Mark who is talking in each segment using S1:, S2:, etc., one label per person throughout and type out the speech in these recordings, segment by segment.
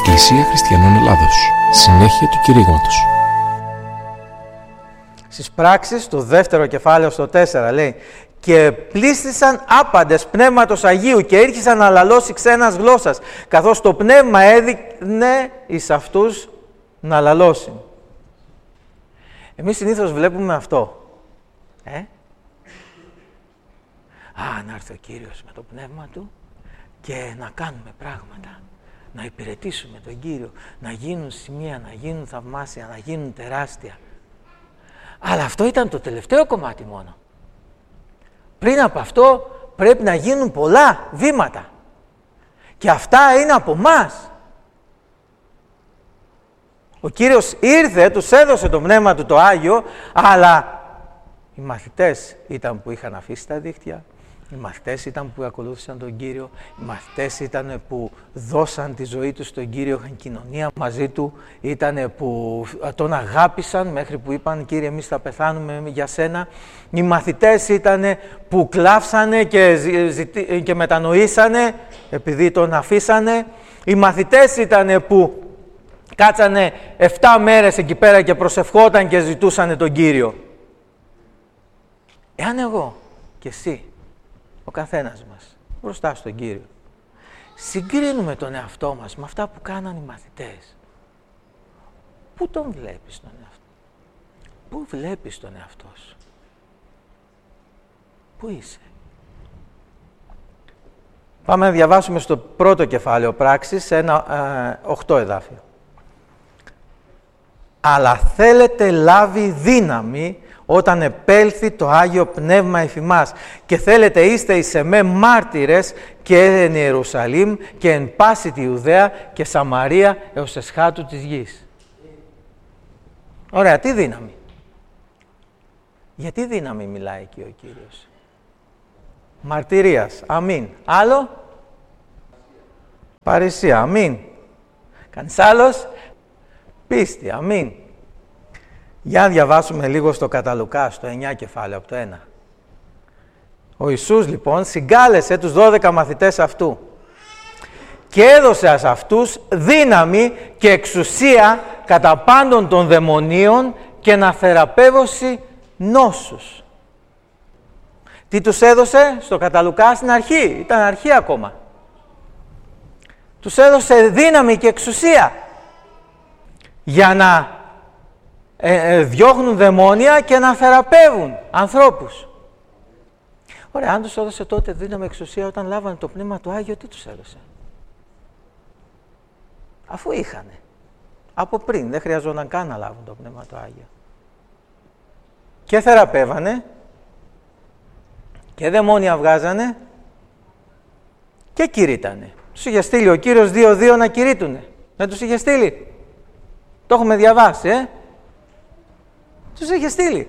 S1: Εκκλησία Χριστιανών Ελλάδος. Συνέχεια του κηρύγματος.
S2: Στις πράξεις, το δεύτερο κεφάλαιο στο 4 λέει «Και πλήστησαν άπαντες πνεύματος Αγίου και ήρχισαν να λαλώσει ξένας γλώσσας, καθώς το πνεύμα έδινε εις αυτούς να λαλώσουν». Εμείς συνήθως βλέπουμε αυτό. Να έρθει ο Κύριος με το πνεύμα Του και να κάνουμε πράγματα. Να υπηρετήσουμε τον Κύριο, να γίνουν σημεία, να γίνουν θαυμάσια, να γίνουν τεράστια. Αλλά αυτό ήταν το τελευταίο κομμάτι μόνο. Πριν από αυτό πρέπει να γίνουν πολλά βήματα. Και αυτά είναι από μας. Ο Κύριος ήρθε, τους έδωσε το πνεύμα Του το Άγιο, αλλά οι μαθητές ήταν που είχαν αφήσει τα δίχτυα, οι μαθητές ήταν που ακολούθησαν τον Κύριο, οι μαθητές ήταν που δώσαν τη ζωή τους στον Κύριο, είχαν κοινωνία μαζί Του, ήταν που Τον αγάπησαν μέχρι που είπαν «Κύριε, εμείς θα πεθάνουμε για Σένα». Οι μαθητές ήταν που κλάψανε και μετανοήσανε επειδή Τον αφήσανε. Οι μαθητές ήταν που κάτσανε 7 μέρες εκεί πέρα και προσευχόταν και ζητούσανε τον Κύριο. Εάν εγώ και εσύ, ο καθένας μας, μπροστά στον Κύριο, συγκρίνουμε τον εαυτό μας με αυτά που κάναν οι μαθητές, πού τον βλέπεις τον εαυτό? Πού βλέπεις τον εαυτό σου? Πού είσαι? Πάμε να διαβάσουμε στο πρώτο κεφάλαιο πράξης, ένα 8 εδάφιο. «Αλλά θέλετε λάβει δύναμη όταν επέλθει το Άγιο Πνεύμα εφ' ημάς, και θέλετε είστε εις εμέ μάρτυρες και εν Ιερουσαλήμ και εν πάση τη Ιουδαία και Σαμαρία έως εσχάτου της γης». Ωραία, τι δύναμη? Γιατί δύναμη μιλάει εκεί ο Κύριος? Μαρτυρίας, αμήν. Άλλο? Παρησία, αμήν. Κανείς άλλος? Πίστη, αμήν. Για να διαβάσουμε λίγο στο κατά Λουκά, στο 9 κεφάλαιο, από το 1. Ο Ιησούς λοιπόν συγκάλεσε τους 12 μαθητές Αυτού και έδωσε σε αυτούς δύναμη και εξουσία κατά πάντων των δαιμονίων και να θεραπεύσει νόσους. Τι τους έδωσε στο κατά Λουκά στην αρχή? Ήταν αρχή ακόμα. Τους έδωσε δύναμη και εξουσία για να διώχνουν δαιμόνια και να θεραπεύουν ανθρώπους. Ωραία, αν τους έδωσε τότε δύναμη εξουσία όταν λάβανε το Πνεύμα του Άγιο, τι τους έδωσε? Αφού είχανε. Από πριν, δεν χρειαζόταν καν να λάβουν το Πνεύμα του Άγιο. Και θεραπεύανε, και δαιμόνια βγάζανε, και κηρύττανε. Τους είχε στείλει ο Κύριος 2-2 να κηρύττουνε. Δεν τους είχε στείλει? Το έχουμε διαβάσει, Τους είχε στείλει.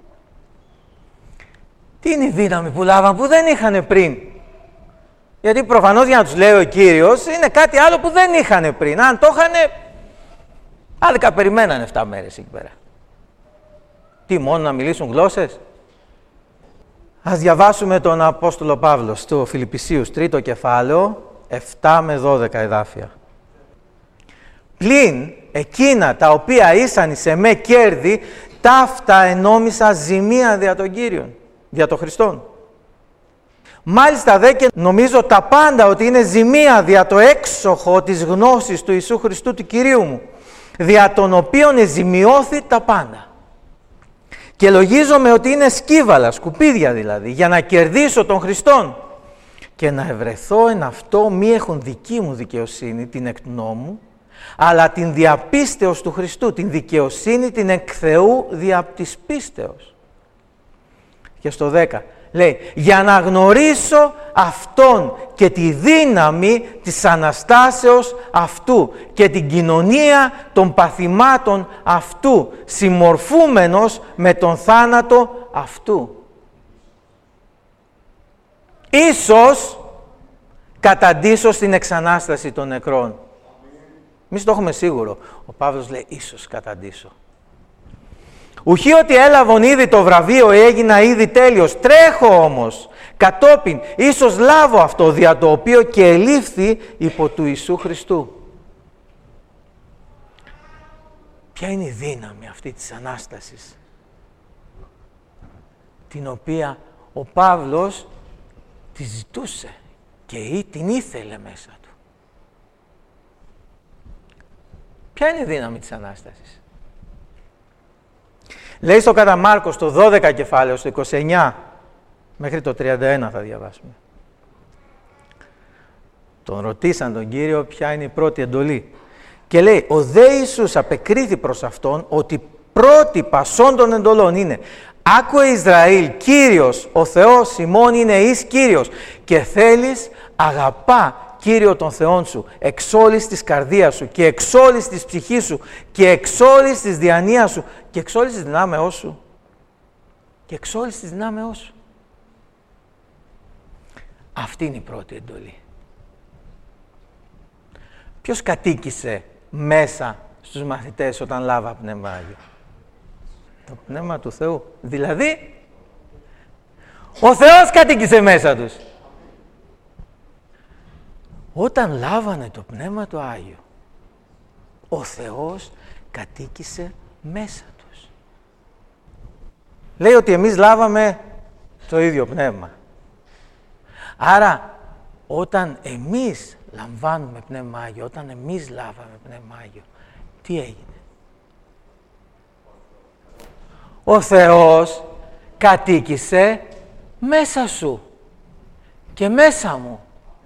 S2: Τι είναι η δύναμη που λάβαν που δεν είχαν πριν? Γιατί προφανώς για να τους λέει ο Κύριος είναι κάτι άλλο που δεν είχαν πριν. Αν το είχαν, άδικα περιμένανε 7 μέρες εκεί πέρα. Τι, μόνο να μιλήσουν γλώσσες? Ας διαβάσουμε τον Απόστολο Παύλο στο Φιλιππισίους 3ο κεφάλαιο, 7 με 12 εδάφια. «Πλην εκείνα τα οποία ήσαν εις εμέ κέρδη, ταύτα ενόμισα ζημία δια τον Κύριον, δια τον Χριστόν. Μάλιστα δε και νομίζω τα πάντα ότι είναι ζημία δια το έξοχο της γνώσης του Ιησού Χριστού του Κυρίου μου, δια τον οποίον εζημιώθη τα πάντα. Και λογίζομαι ότι είναι σκύβαλα, σκουπίδια δηλαδή, για να κερδίσω τον Χριστόν και να ευρεθώ εν αυτό μη έχουν δική μου δικαιοσύνη, την εκ νόμου, αλλά την διαπίστεως του Χριστού, την δικαιοσύνη την εκ Θεού δια της πίστεως». Και στο 10 λέει «Για να γνωρίσω Αυτόν και τη δύναμη της Αναστάσεως Αυτού και την κοινωνία των παθημάτων Αυτού, συμμορφούμενος με τον θάνατο Αυτού. Ίσως καταντήσω στην εξανάσταση των νεκρών». Εμείς το έχουμε σίγουρο. Ο Παύλος λέει ίσως καταντήσω. «Ουχή ότι έλαβον ήδη το βραβείο, έγινα ήδη τέλειος. Τρέχω όμως κατόπιν, ίσως λάβω αυτό δια το οποίο και ελήφθη υπό του Ιησού Χριστού». Ποια είναι η δύναμη αυτή της Ανάστασης, την οποία ο Παύλος τη ζητούσε και την ήθελε μέσα του. Ποια είναι η δύναμη της Ανάστασης? Λέει στο κατά Μάρκος το 12 κεφάλαιο, στο 29 μέχρι το 31 θα διαβάσουμε. Τον ρωτήσαν τον Κύριο ποια είναι η πρώτη εντολή. Και λέει, ο δε Ιησούς απεκρίθη προς αυτόν ότι πρώτη πασών των εντολών είναι «Άκουε Ισραήλ, Κύριος, ο Θεός ημών είναι εις Κύριος και θέλεις αγαπά Κύριο τον Θεόν σου εξ όλης της καρδίας σου και εξ όλης της ψυχής σου και εξ όλης της διανοίας σου και εξ όλης της δυνάμεώς σου». Και εξ όλης της δυνάμεώς σου. Αυτή είναι η πρώτη εντολή. Ποιος κατοίκησε μέσα στους μαθητές όταν λάβα Πνεύμα Άγιο? Το Πνεύμα του Θεού. Δηλαδή, ο Θεός κατοίκησε μέσα τους. Όταν λάβανε το Πνεύμα του Άγιο, ο Θεός κατοίκησε μέσα τους. Λέει ότι εμείς λάβαμε το ίδιο Πνεύμα. Άρα, όταν εμείς λαμβάνουμε Πνεύμα Άγιο, όταν εμείς λάβαμε Πνεύμα Άγιο, τι έγινε? Ο Θεός κατοίκησε μέσα σου και μέσα μου.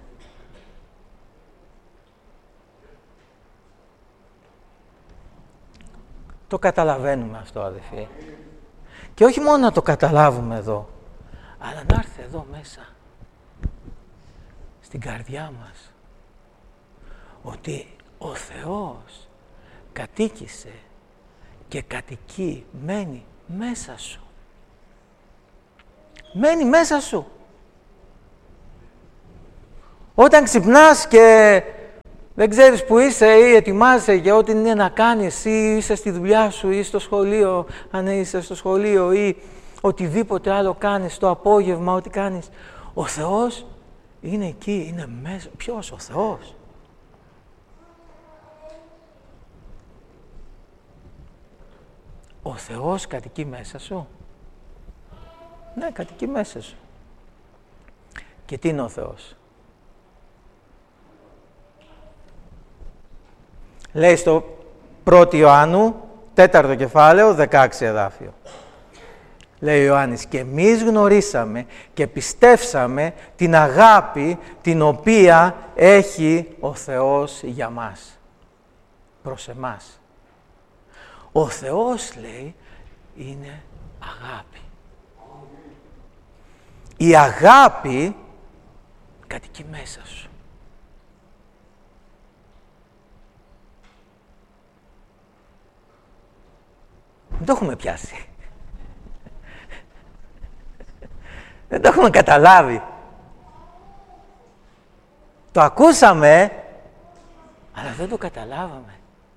S2: Το καταλαβαίνουμε αυτό, αδελφοί. Και όχι μόνο να το καταλάβουμε εδώ, αλλά να έρθει εδώ μέσα, στην καρδιά μας, ότι ο Θεός κατοίκησε και κατοικεί, μένει μέσα σου. Μένει μέσα σου. Όταν ξυπνάς και δεν ξέρεις που είσαι ή ετοιμάζεσαι για ό,τι είναι να κάνεις ή είσαι στη δουλειά σου ή στο σχολείο, αν είσαι στο σχολείο ή οτιδήποτε άλλο κάνεις, το απόγευμα, ό,τι κάνεις, ο Θεός είναι εκεί, είναι μέσα. Ποιος? Ο Θεός. Ο Θεός κατοικεί μέσα σου. Ναι, κατοικεί μέσα σου. Και τι είναι ο Θεός? Λέει στο 1 Ιωάννου, 4ο κεφάλαιο, 16 εδάφιο. Λέει ο Ιωάννης, και εμείς γνωρίσαμε και πιστεύσαμε την αγάπη την οποία έχει ο Θεός για μας. Προς εμάς. Ο Θεός, λέει, είναι αγάπη. Η αγάπη κατοικεί μέσα σου. Δεν το έχουμε πιάσει. Δεν το έχουμε καταλάβει. Το ακούσαμε, αλλά δεν το καταλάβαμε.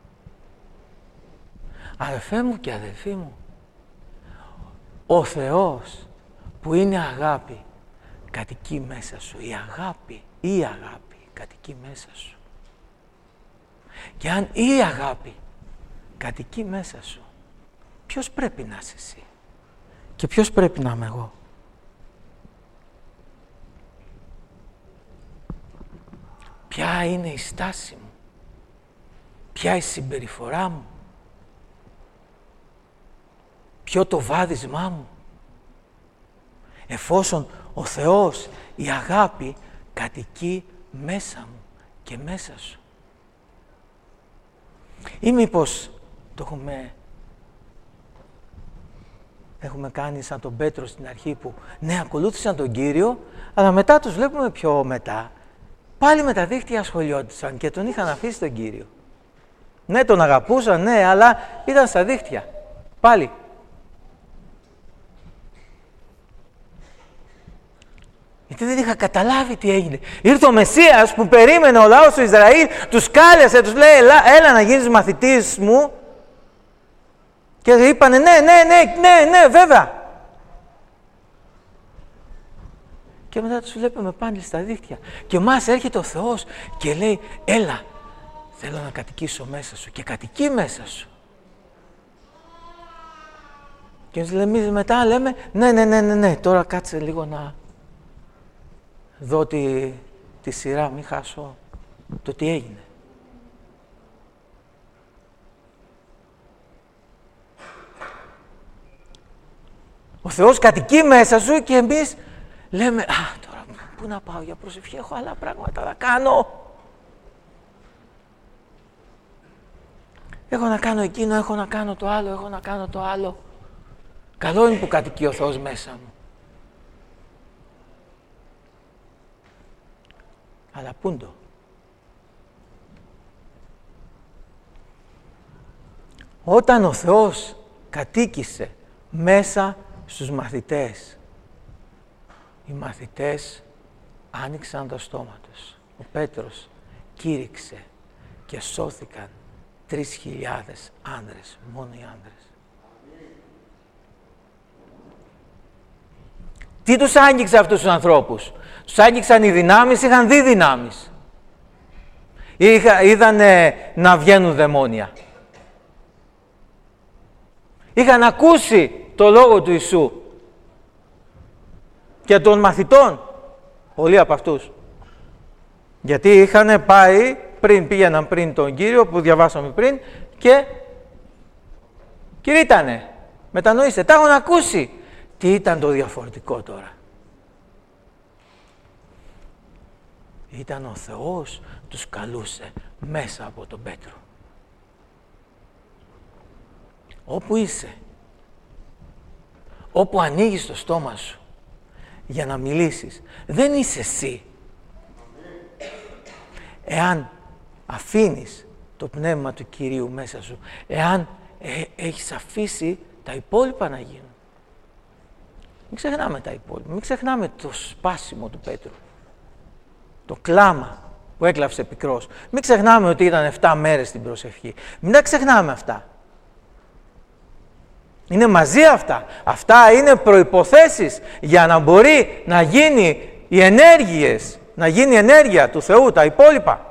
S2: Αδελφέ μου και αδελφοί μου, ο Θεός που είναι αγάπη κατοικεί μέσα σου. Η αγάπη κατοικεί μέσα σου. Και αν η αγάπη κατοικεί μέσα σου, ποιος πρέπει να είσαι εσύ και ποιος πρέπει να είμαι εγώ? Ποια είναι η στάση μου? Ποια η συμπεριφορά μου? Ποιο το βάδισμά μου? Εφόσον ο Θεός, η αγάπη, κατοικεί μέσα μου και μέσα σου. Ή μήπως το έχουμε κάνει σαν τον Πέτρο στην αρχή που ναι, ακολούθησαν τον Κύριο, αλλά μετά τους βλέπουμε πιο μετά. Πάλι με τα δίχτυα ασχολιόντουσαν και τον είχαν αφήσει τον Κύριο. Ναι, τον αγαπούσαν, ναι, αλλά ήταν στα δίχτυα. Πάλι. Γιατί δεν είχα καταλάβει τι έγινε. Ήρθε ο Μεσσίας που περίμενε ο λαός του Ισραήλ, τους κάλεσε, τους λέει έλα να γίνεις μαθητής μου. Και είπανε ναι, βέβαια. Και μετά τους βλέπουμε πάλι στα δίχτυα. Και μας έρχεται ο Θεός και λέει έλα, θέλω να κατοικήσω μέσα σου. Και κατοικεί μέσα σου. Και εμείς μετά λέμε, ναι, τώρα κάτσε λίγο να δω τη σειρά, μην χάσω το τι έγινε. Ο Θεός κατοικεί μέσα σου και εμείς λέμε, τώρα πού να πάω για προσευχή, έχω άλλα πράγματα να κάνω. Έχω να κάνω εκείνο, έχω να κάνω το άλλο. Καλό είναι που κατοικεί ο Θεός μέσα μου. Αλλά πούντο. Όταν ο Θεός κατοίκησε μέσα στους μαθητές, οι μαθητές άνοιξαν το στόμα τους. Ο Πέτρος κήρυξε και σώθηκαν 3.000 άνδρες, μόνο οι άνδρες. Τι τους άγγιξε αυτούς τους ανθρώπους? Τους άγγιξαν οι δυνάμεις, είχαν δει δυνάμεις. Είδανε να βγαίνουν δαιμόνια. Είχαν ακούσει το λόγο του Ιησού και των μαθητών, πολλοί από αυτούς. Γιατί είχαν πάει, πήγαιναν πριν τον Κύριο που διαβάσαμε πριν και κηρύττανε, μετανοήστε, τα έχουν ακούσει. Τι ήταν το διαφορετικό τώρα? Ήταν ο Θεός τους καλούσε μέσα από τον Πέτρο. Όπου είσαι, όπου ανοίγεις το στόμα σου για να μιλήσεις, δεν είσαι εσύ. Εάν αφήνεις το πνεύμα του Κυρίου μέσα σου, εάν έχεις αφήσει τα υπόλοιπα να γίνουν. Μην ξεχνάμε τα υπόλοιπα, μην ξεχνάμε το σπάσιμο του Πέτρου, το κλάμα που έκλαψε πικρός. Μην ξεχνάμε ότι ήταν 7 μέρες στην προσευχή. Μην τα ξεχνάμε αυτά. Είναι μαζί αυτά. Αυτά είναι προϋποθέσεις για να μπορεί να γίνει οι ενέργειες, να γίνει η ενέργεια του Θεού, τα υπόλοιπα.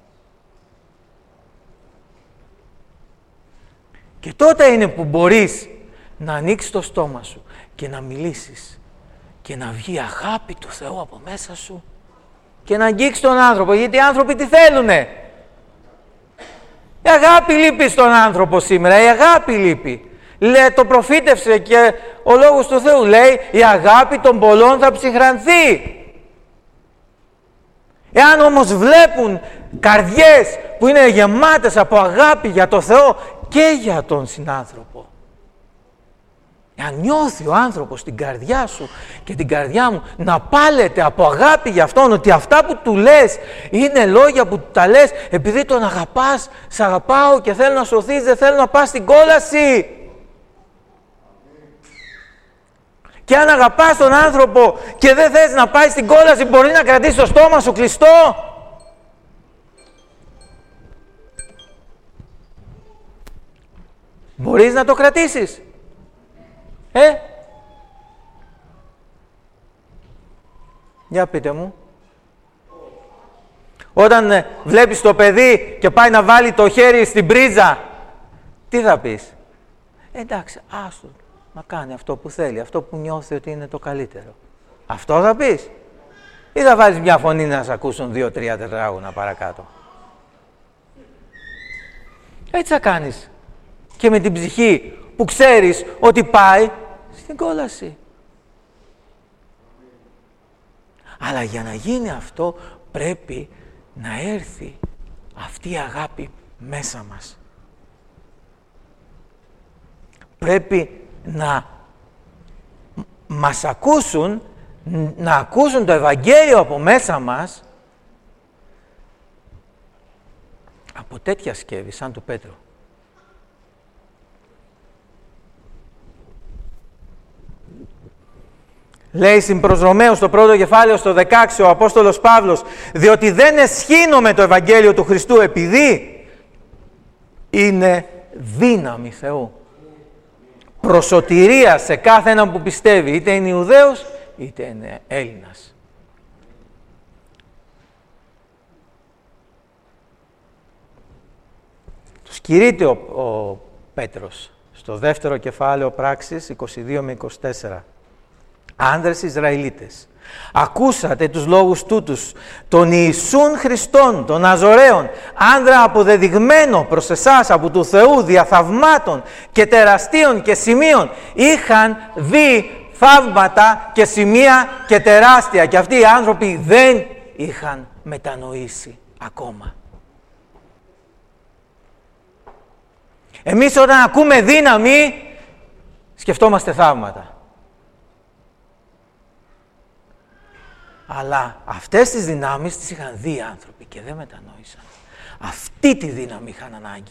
S2: Και τότε είναι που μπορείς να ανοίξεις το στόμα σου και να μιλήσεις και να βγει η αγάπη του Θεού από μέσα σου και να αγγίξεις τον άνθρωπο, γιατί οι άνθρωποι τι θέλουνε? Η αγάπη λείπει στον άνθρωπο σήμερα, η αγάπη λείπει. Λέει, το προφήτευσε και ο Λόγος του Θεού λέει, η αγάπη των πολλών θα ψυχρανθεί. Εάν όμως βλέπουν καρδιές που είναι γεμάτες από αγάπη για το Θεό και για τον συνάνθρωπο, εάν νιώθει ο άνθρωπος την καρδιά σου και την καρδιά μου να πάλεται από αγάπη για αυτόν, ότι αυτά που του λες είναι λόγια που τα λες επειδή τον αγαπάς, σ' αγαπάω και θέλω να σωθείς, δεν θέλω να πας στην κόλαση. Και αν αγαπάς τον άνθρωπο και δεν θες να πάει στην κόλαση, μπορεί να κρατήσεις το στόμα σου κλειστό. Μπορείς να το κρατήσεις. Για πείτε μου. Όταν βλέπεις το παιδί και πάει να βάλει το χέρι στην πρίζα, τι θα πεις? Εντάξει, άστο να κάνει αυτό που θέλει, αυτό που νιώθει ότι είναι το καλύτερο. Αυτό θα πεις? Ή θα βάλεις μια φωνή να σε ακούσουν 2-3 τετράγωνα παρακάτω? Έτσι θα κάνεις και με την ψυχή που ξέρεις ότι πάει στην κόλαση. Αλλά για να γίνει αυτό πρέπει να έρθει αυτή η αγάπη μέσα μας. Πρέπει να μας ακούσουν, να ακούσουν το Ευαγγέλιο από μέσα μας από τέτοια σκεύη σαν του Πέτρου. Λέει στην προς Ρωμαίους στο πρώτο κεφάλαιο στο 16 ο Απόστολος Παύλος, διότι δεν εσχήνομαι το Ευαγγέλιο του Χριστού επειδή είναι δύναμη Θεού. Προσωτηρία σε κάθε έναν που πιστεύει, είτε είναι Ιουδαίος είτε είναι Έλληνας. Τους κηρύττει ο Πέτρος στο δεύτερο κεφάλαιο Πράξεις 22 με 24. Άνδρες Ισραηλίτες, ακούσατε τους λόγους τούτους, τον Ιησούν Χριστόν, τον Ναζωραίον, άνδρα αποδεδειγμένο προς εσάς από του Θεού διαθαυμάτων και τεραστίων και σημείων. Είχαν δει θαύματα και σημεία και τεράστια και αυτοί οι άνθρωποι δεν είχαν μετανοήσει ακόμα. Εμείς όταν ακούμε δύναμη, σκεφτόμαστε θαύματα. Αλλά αυτές τις δυνάμεις τις είχαν δει οι άνθρωποι και δεν μετανόησαν. Αυτή τη δύναμη είχαν ανάγκη.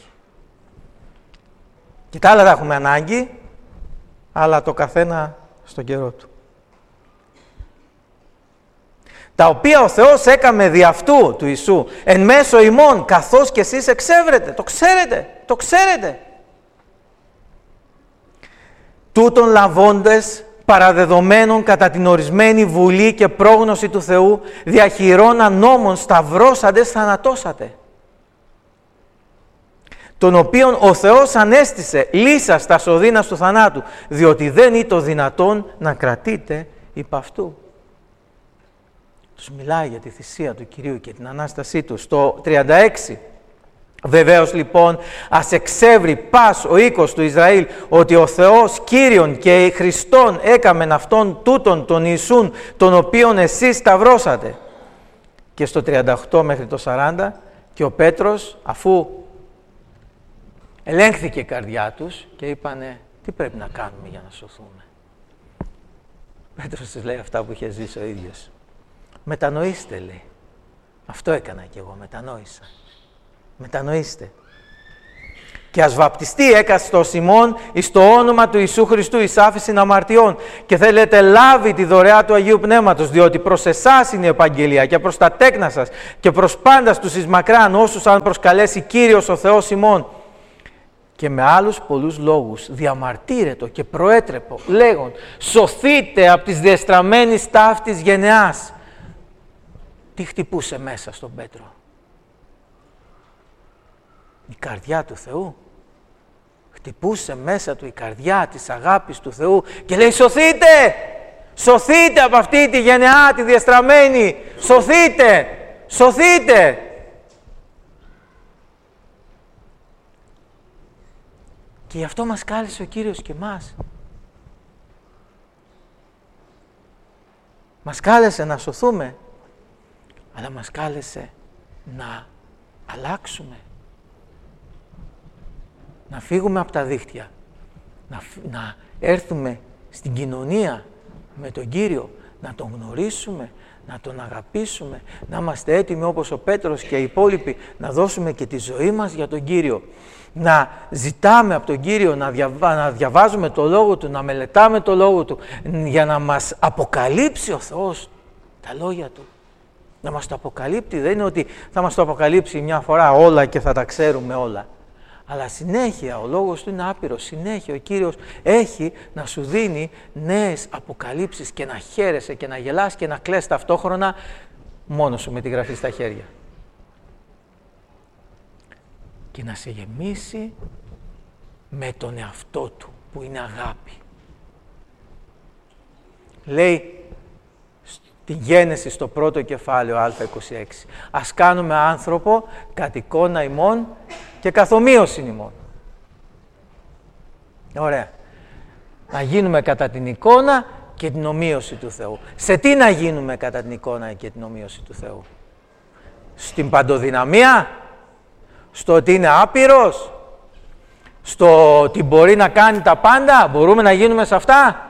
S2: Και τα άλλα τα έχουμε ανάγκη, αλλά το καθένα στον καιρό του. Τα οποία ο Θεός έκαμε δι' αυτού του Ιησού, εν μέσω ημών, καθώς και εσείς εξεύρετε. Το ξέρετε, το ξέρετε. Τούτον λαβώντες παραδεδομένων κατά την ορισμένη βουλή και πρόγνωση του Θεού, διαχειρών νόμων σταυρώσαντες θανατώσατε. Τον οποίον ο Θεός ανέστησε λύσας τα σωδίνας του θανάτου, διότι δεν είναι δυνατόν να κρατείτε υπ' αυτού. Τους μιλάει για τη θυσία του Κυρίου και την Ανάστασή του. Στο 36. Βεβαίως λοιπόν ας εξεύρει πας ο οίκος του Ισραήλ ότι ο Θεός Κύριον και Χριστόν έκαμεν αυτόν τούτον τον Ιησούν, τον οποίον εσείς σταυρώσατε. Και στο 38 μέχρι το 40 και ο Πέτρος, αφού ελέγχθηκε η καρδιά τους και είπανε τι πρέπει να κάνουμε για να σωθούμε. Πέτρος τους λέει αυτά που είχε ζήσει ο ίδιος. Μετανοήστε, λέει. Αυτό έκανα κι εγώ, μετανόησα. Μετανοήστε. Και ας βαπτιστεί έκαστο Σιμών εις το όνομα του Ιησού Χριστού εις άφησιν αμαρτιών και θέλετε λάβει τη δωρεά του Αγίου Πνεύματος, διότι προς εσάς είναι η επαγγελία και προς τα τέκνα σας και προς πάντας τους εις μακράν όσους αν προσκαλέσει Κύριος ο Θεός ημών. Και με άλλους πολλούς λόγους διαμαρτύρετο και προέτρεπο λέγον σωθείτε από τις διεστραμμένης ταύτης γενεάς. Τι χτυπούσε μέσα στον Πέτρο? Η καρδιά του Θεού. Χτυπούσε μέσα του η καρδιά της αγάπης του Θεού και λέει σωθείτε! Σωθείτε από αυτή τη γενεά τη διεστραμμένη! Σωθείτε! Σωθείτε! Και γι' αυτό μας κάλεσε ο Κύριος και μας. Μας κάλεσε να σωθούμε, αλλά μας κάλεσε να αλλάξουμε. Να φύγουμε από τα δίχτυα, να έρθουμε στην κοινωνία με τον Κύριο, να τον γνωρίσουμε, να τον αγαπήσουμε, να είμαστε έτοιμοι όπως ο Πέτρος και οι υπόλοιποι, να δώσουμε και τη ζωή μας για τον Κύριο. Να ζητάμε από τον Κύριο να διαβάζουμε το Λόγο Του, να μελετάμε το Λόγο Του, για να μας αποκαλύψει ο Θεός τα λόγια Του. Να μας το αποκαλύπτει, δεν είναι ότι θα μας το αποκαλύψει μια φορά όλα και θα τα ξέρουμε όλα. Αλλά συνέχεια ο Λόγος Του είναι άπειρος, συνέχεια ο Κύριος έχει να σου δίνει νέες αποκαλύψεις και να χαίρεσαι και να γελάς και να κλαις ταυτόχρονα μόνος σου με τη γραφή στα χέρια. Και να σε γεμίσει με τον εαυτό Του που είναι αγάπη. Λέει στη Γένεση στο πρώτο κεφάλαιο Α26 ας κάνουμε άνθρωπο κατ' εικόνα ημών και καθ' ομοίωσιν ημών. Ωραία. Να γίνουμε κατά την εικόνα και την ομοίωση του Θεού. Σε τι να γίνουμε κατά την εικόνα και την ομοίωση του Θεού? Στην παντοδυναμία? Στο ότι είναι άπειρος? Στο ότι μπορεί να κάνει τα πάντα? Μπορούμε να γίνουμε σε αυτά?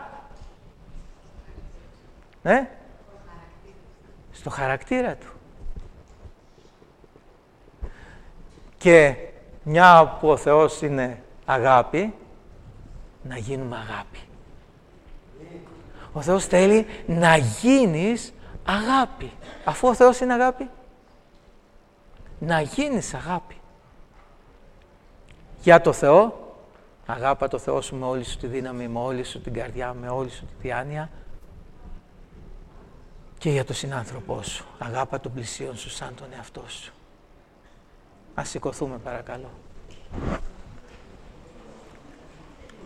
S2: Στο χαρακτήρα Του. Και μια που ο Θεός είναι αγάπη, να γίνουμε αγάπη. Ο Θεός θέλει να γίνεις αγάπη. Αφού ο Θεός είναι αγάπη, να γίνεις αγάπη. Για το Θεό, αγάπα το Θεό σου με όλη σου τη δύναμη, με όλη σου την καρδιά, με όλη σου τη διάνοια. Και για τον συνάνθρωπό σου, αγάπα τον πλησίον σου σαν τον εαυτό σου. Ας σηκωθούμε παρακαλώ.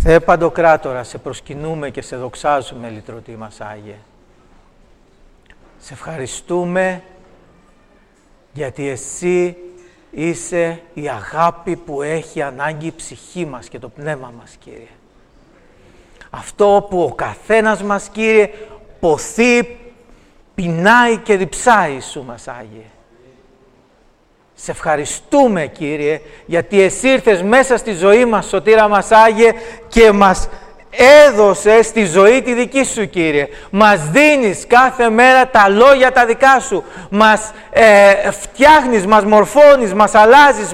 S2: Θεέ Παντοκράτορα, σε προσκυνούμε και σε δοξάζουμε, λυτρωτή μας Άγιε. Σε ευχαριστούμε γιατί Εσύ είσαι η αγάπη που έχει ανάγκη η ψυχή μας και το πνεύμα μας, Κύριε. Αυτό που ο καθένας μας, Κύριε, ποθεί, πεινάει και διψάει, Ιησού μας Άγιε. Σε ευχαριστούμε, Κύριε, γιατί Εσύ ήρθες μέσα στη ζωή μας, Σωτήρα μας Άγιε, και μας έδωσες τη ζωή τη δική Σου, Κύριε. Μας δίνεις κάθε μέρα τα λόγια τα δικά Σου. Μας φτιάχνεις, μας μορφώνεις, μας αλλάζεις,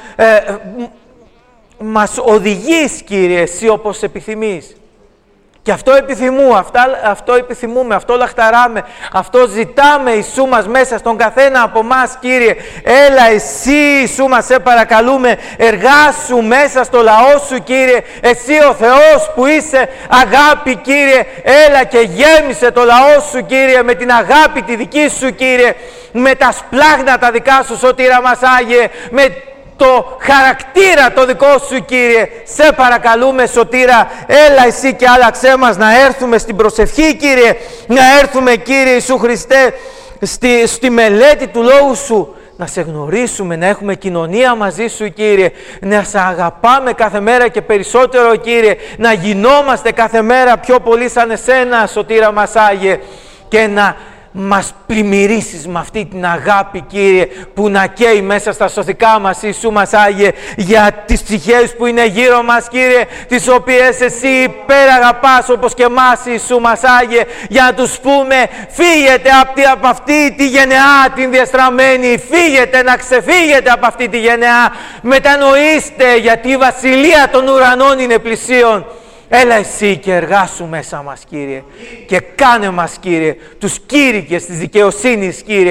S2: μας οδηγείς, Κύριε, Εσύ όπως επιθυμείς. Και αυτό επιθυμούμε, αυτό λαχταράμε, αυτό ζητάμε, Ιησού μας, μέσα στον καθένα από μας, Κύριε. Έλα Εσύ, Ιησού μας, σε παρακαλούμε, εργάσου μέσα στο λαό Σου, Κύριε. Εσύ ο Θεός που είσαι αγάπη, Κύριε, έλα και γέμισε το λαό Σου, Κύριε, με την αγάπη τη δική Σου, Κύριε, με τα σπλάχνα τα δικά Σου, Σωτήρα μας Άγιε, με το χαρακτήρα το δικό Σου, Κύριε. Σε παρακαλούμε, Σωτήρα, έλα Εσύ και άλλαξέ μας να έρθουμε στην προσευχή, Κύριε, να έρθουμε, Κύριε Ιησού Χριστέ, στη μελέτη του Λόγου Σου, να σε γνωρίσουμε, να έχουμε κοινωνία μαζί Σου, Κύριε, να σε αγαπάμε κάθε μέρα και περισσότερο, Κύριε, να γινόμαστε κάθε μέρα πιο πολύ σαν Εσένα, Σωτήρα μας Άγιε, και να μας πλημμυρίσεις με αυτή την αγάπη, Κύριε, που να καίει μέσα στα σωθικά μας, Ιησού μας Άγιε, για τις ψυχές που είναι γύρω μας, Κύριε, τις οποίες Εσύ υπεραγαπάς όπως και εμάς, Ιησού μας Άγιε, για να τους πούμε, φύγετε από αυτή τη γενεά την διαστραμμένη, φύγετε, να ξεφύγετε από αυτή τη γενεά, μετανοήστε, γιατί η βασιλεία των ουρανών είναι πλησίον. Έλα Εσύ και εργάσου μέσα μας, Κύριε, και κάνε μας, Κύριε, τους κήρυκες της δικαιοσύνης, Κύριε.